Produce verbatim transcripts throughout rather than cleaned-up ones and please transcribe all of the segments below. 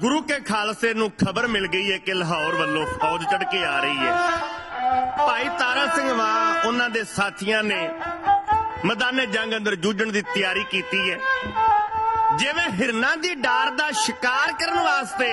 गुरु के खालसे नूं खबर मिल गई है कि लाहौर वालों फौज चढ़ के आ रही है। भाई तारा सिंह वां उन्हां दे साथियां ने मैदाने जंग अंदर जूझण दी तैयारी कीती है। जिवें हिरनां दी डार दा शिकार करन वास्ते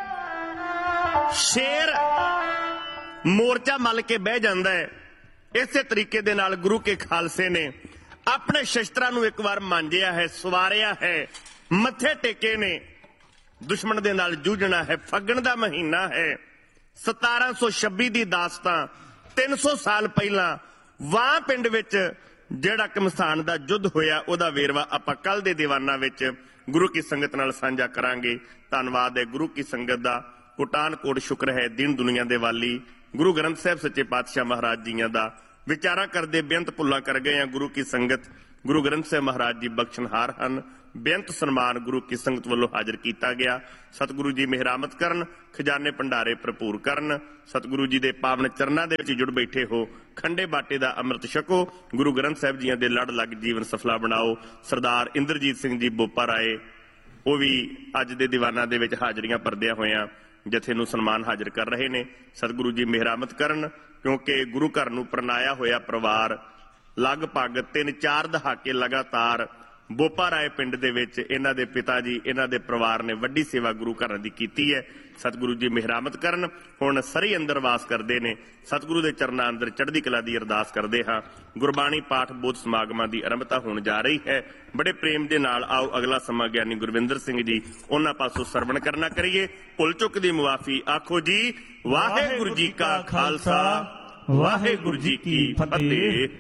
शेर मोर्चा मल के बह जांदा है, इसे तरीके दे नाल गुरु के खालसे ने अपने शस्त्रां नूं एक बार मांजिया है, सवारिया है, मत्थे टेके ने। दुश्मन दे नाल जूझना है। फगण दा महीना है। सतारा सौ छब्बी दी दास्तां तीन सौ साल पहला वाह पिंड विच जिहड़ा कमस्थान दा युद्ध होया उहदा वेरवा आपां कल दे दीवाना विच गुरु की संगत नाल साझा करांगे। धन्नवाद है गुरु की संगत दा। कोटान कोट शुक्र है दीन दुनिया दे वाली गुरु ग्रंथ साहिब सच्चे पातशाह महाराज जीआं दा विचारा करदे बेअंत भुल्लां कर गए। गुरु की संगत गुरु ग्रंथ साहिब महाराज जी बख्शनहार हन। बेअंत सन्मान गुरु की संगत वालों हाजिर किया गया। सतगुरु जी मेहरामत करन, खजाने भंडारे भरपूर करन। सतगुरु जी दे पावन चरनां दे विच जुड़ बैठे हो। खंडे बाटे दा अमृत छको। गुरु ग्रंथ साहिब जी दे लड़ लग जीवन सफला बनाओ। सरदार इंद्रजीत सिंह जी बोपा राए वो भी अज दे दीवाना दे विच हाजरियां भरदियां होइयां जथे नूं सन्मान हाजिर कर रहे ने। सतगुरु जी मेहरामत करन, क्योंकि गुरु घर नूं प्रनाया होया परिवार लगभग तीन चार दहाके लगातार बोपा राय पिंड दे विच इन्हां दे पिता जी इन्हां दे परिवार ने वड्डी सेवा गुरु घरां दी कीती है। सतगुरु जी मेहरामत करन। हुण सरी अंदर वास करदे ने। सतगुरु दे चरनां अंदर चढ़दी कला दी अरदास करदे हां। गुरबाणी पाठ बोध समागमां दी आरंभता होण जा रही है। बड़े प्रेम दे नाल आओ अगला समा ज्ञानी गुरविंदर सिंह जी उन्हां पासों सरवण करना करिए। भुल चुक दी मुआफी आखो जी वाहिगुरू जी का खालसा वाहिगुरू जी की फतेह।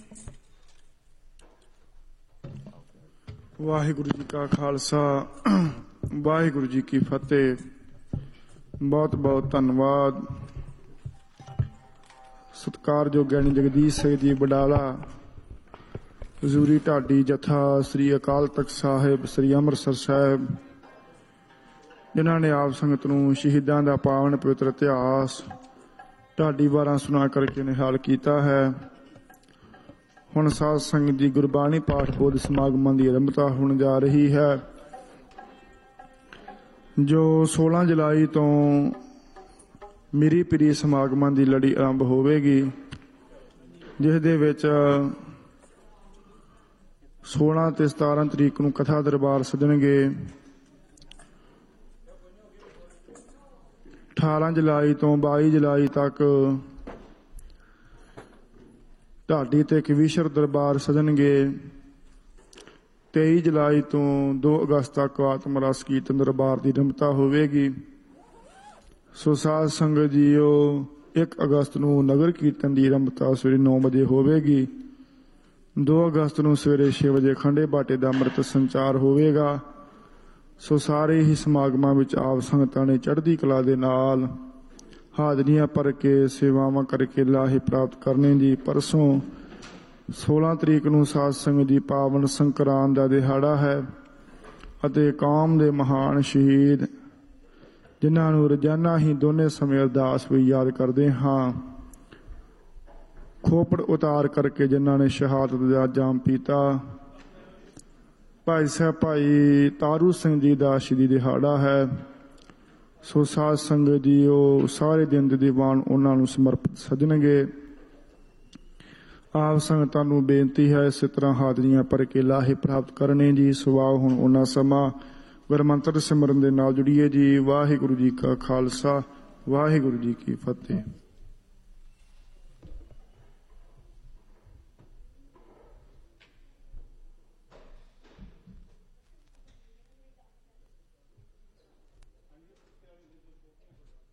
वाहिगुरू जी का खालसा वाहिगुरू जी की फतेह। बहुत बहुत धन्यवाद। सत्कारयोग ज्ञानी जगदीश सिंह जी बडाला, हजूरी ढाडी जथा, श्री अकाल तख्त साहिब, श्री अमृतसर साहिब, जिन्हों ने आप संगत नूं शहीदां दा पावन पवित्र इतिहास ढाडी वारां सुना करके निहाल किया है। हुण साध संगत जी गुरबाणी पाठ बोध समागमां की आरंभता होने जा रही है, जो सोलह जुलाई तो मीरी पीरी समागमां की लड़ी आरंभ होवेगी, जिस दे विच सोलह ते सतारह तरीक नूं कथा दरबार सजणगे। अठारह जुलाई तो बाई जुलाई तक ढाडी ते कवीशर दरबार सजणगे। तेईस जुलाई तो दो अगस्त तक आत्मरस कीर्तन दरबार की आरंभता होवेगी। सो साध संगत जीओ एक अगस्त नूं नगर कीर्तन की आरंभता सवेरे नौ बजे होवेगी। दो अगस्त नूं सवेरे छे बजे खंडे बाटे का अमृत संचार होवेगा। सो सारे ही समागमां विच आप संगतां ने चढ़दी कला दे नाल हाजरियां भर के सेवावां करके लाहे प्राप्त करने जी। परसों सोलह तरीक नूं साध संगत जी पावन संक्रांत दा दिहाड़ा है अते कौम दे महान शहीद जिन्हां नूं रोजाना ही दोने समय अरदास भी याद करते हाँ, खोपड़ उतार करके जिन्हां ने शहादत दा जाम पीता, भाई साहब भाई तारू सिंह जी दा शहीदी दिहाड़ा है। सो साध संगत जी सारे दिन दे दीवान उन्हां नूं समर्पित सजणगे। आप संगतां नूं बेनती है इस तरह हाजरियां भर के लाहे प्राप्त करने जी। सुभाव हुण उन्हां समा गुरमंत्र सिमरन दे नाल जुड़िए जी। वाहिगुरू जी का खालसा वाहिगुरू जी की फतेह।